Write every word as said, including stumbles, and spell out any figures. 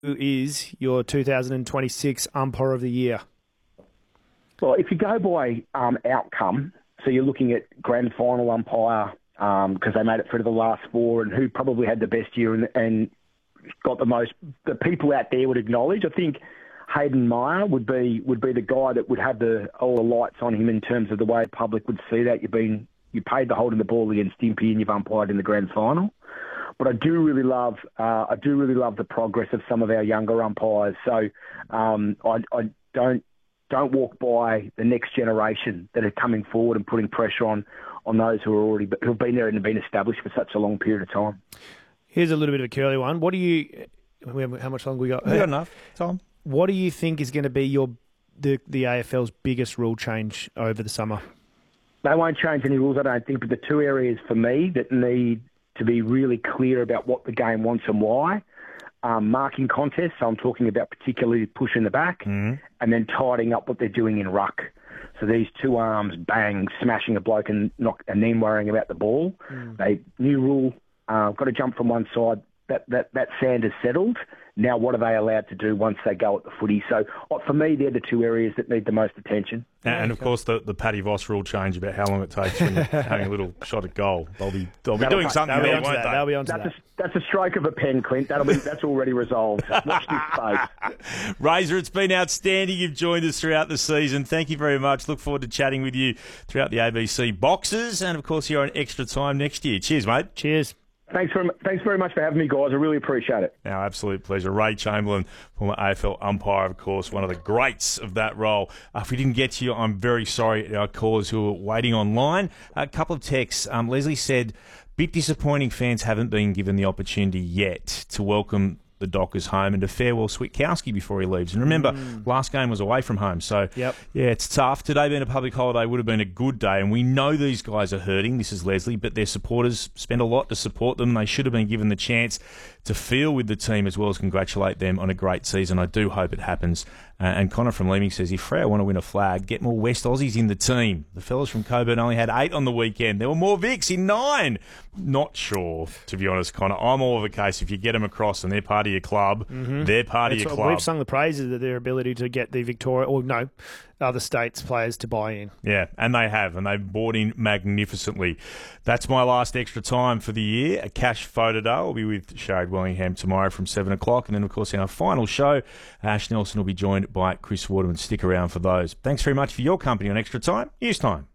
Who is your two thousand twenty-six Umpire of the Year? Well, if you go by um, outcome, so you're looking at grand final umpire because um, they made it through to the last four, and who probably had the best year and, and got the most, the people out there would acknowledge. I think Hayden Meyer would be would be the guy that would have the all the lights on him in terms of the way the public would see that. You've been you paid the holding the ball against Stimpy and you've umpired in the grand final. But I do really love uh, I do really love the progress of some of our younger umpires. So um, I, I don't don't walk by the next generation that are coming forward and putting pressure on on those who are already who've been there and have been established for such a long period of time. Here's a little bit of a curly one. What do you? How much longer we got? We got enough, Tom. What do you think is going to be your the the A F L's biggest rule change over the summer? They won't change any rules, I don't think. But the two areas for me that need to be really clear about what the game wants and why. Um, marking contests, so I'm talking about particularly pushing the back, mm-hmm. and then tidying up what they're doing in ruck. So these two arms, bang, smashing a bloke and knock, and then worrying about the ball. Mm. They new rule, uh, got to jump from one side. That, that that sand is settled. Now what are they allowed to do once they go at the footy? So for me, they're the two areas that need the most attention. And, and of course, the, the Paddy Voss rule change about how long it takes when you're having a little shot at goal. They'll be they'll be That'll doing cut- something They'll be there, onto won't that. they? They'll be onto That's that. a, that's a stroke of a pen, Clint. That'll be that's already resolved. Watch this space. Razor, it's been outstanding. You've joined us throughout the season. Thank you very much. Look forward to chatting with you throughout the A B C boxes, and of course, here on Extra Time next year. Cheers, mate. Cheers. Thanks very, thanks very much for having me, guys. I really appreciate it. Our absolute pleasure. Ray Chamberlain, former A F L umpire, of course, one of the greats of that role. Uh, if we didn't get to you, I'm very sorry. Our callers who are waiting online. A couple of texts. Um, Leslie said, bit disappointing fans haven't been given the opportunity yet to welcome the Dockers home and to farewell Switkowski before he leaves. And remember, mm. last game was away from home. So, yep. yeah, it's tough. Today being a public holiday would have been a good day. And we know these guys are hurting. This is Leslie, but their supporters spend a lot to support them. They should have been given the chance to feel with the team as well as congratulate them on a great season. I do hope it happens. Uh, and Connor from Leeming says, if Freo want to win a flag, get more West Aussies in the team. The fellas from Coburn only had eight on the weekend. There were more Vicks in nine. Not sure, to be honest, Connor. I'm all of a case, if you get them across and they're part of your club, mm-hmm. they're part That's of your what, club. We've sung the praises of their ability to get the Victoria, or no, other states' players to buy in. Yeah, and they have, and they've bought in magnificently. That's my last extra time for the year. A cash photo day. I'll be with Sharad Wellingham tomorrow from seven o'clock. And then, of course, in our final show, Ash Nelson will be joined by Chris Waterman. Stick around for those. Thanks very much for your company on Extra Time. News time.